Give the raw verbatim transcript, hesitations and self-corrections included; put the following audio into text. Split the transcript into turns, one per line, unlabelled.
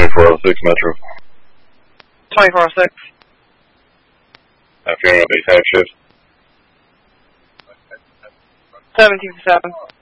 twenty-four oh six Metro.
twenty-four oh six.
Afternoon, base half shift.
seventeen to seven.